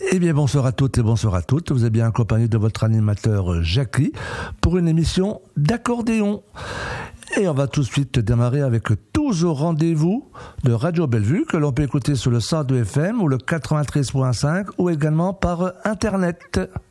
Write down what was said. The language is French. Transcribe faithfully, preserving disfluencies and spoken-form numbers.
Eh bien, bonsoir à toutes et bonsoir à toutes. Vous êtes bien accompagné de votre animateur Jackie pour une émission d'accordéon. Et on va tout de suite démarrer avec Toujours Rendez-vous de Radio Bellevue, que l'on peut écouter sur le cent deux F M ou le quatre-vingt-treize point cinq ou également par Internet.